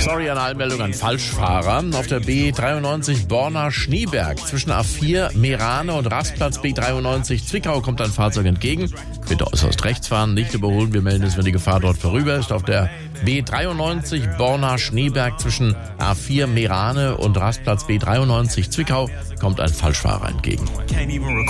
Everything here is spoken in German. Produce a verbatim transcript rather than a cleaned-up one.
Sorry, eine Anmeldung an Falschfahrer. Auf der B dreiundneunzig Borna-Schneeberg zwischen A vier Meerane und Rastplatz B dreiundneunzig Zwickau kommt ein Fahrzeug entgegen. Bitte äußerst rechts fahren, nicht überholen. Wir melden es, wenn die Gefahr dort vorüber ist. Auf der B dreiundneunzig Borna-Schneeberg zwischen A vier Meerane und Rastplatz B dreiundneunzig Zwickau kommt ein Falschfahrer entgegen.